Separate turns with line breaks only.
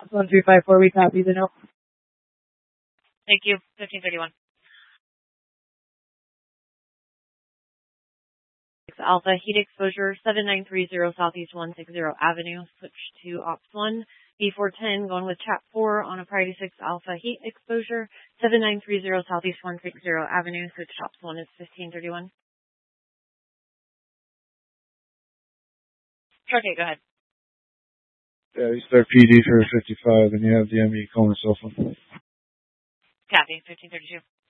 1354, we copy the note.
Thank you. 1531. Alpha heat exposure 7930 Southeast 160 Avenue. Switch to Ops 1. B410 going with chat 4 on a priority 6 Alpha heat exposure 7930 Southeast 160 Avenue. Switch to Ops 1 is 1531. Okay, go ahead.
Yeah, you start PD for 55 and you have the ME calling cell phone.
Copy, 1532.